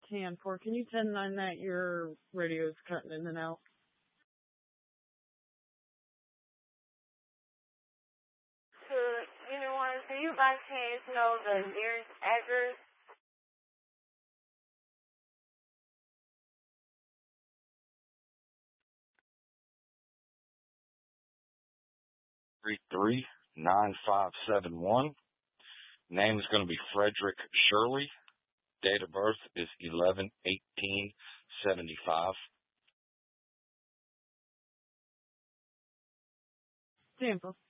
10-4. Can you 10-9 that? Your radio's cutting in and out. Do you by chance know the nearest address? Three 9571. Name is going to be Frederick Shirley. Date of birth is 11/18/75. Tampa.